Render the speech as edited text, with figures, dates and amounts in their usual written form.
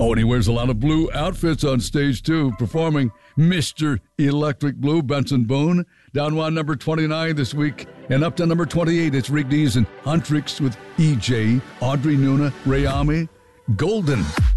Oh, and he wears a lot of blue outfits on stage, too, performing Mr. Electric Blue, Benson Boone. Down one, number 29 this week. And up to number 28, it's Riggs and Huntrix with EJ, Audrey Nuna, Rayami, Golden.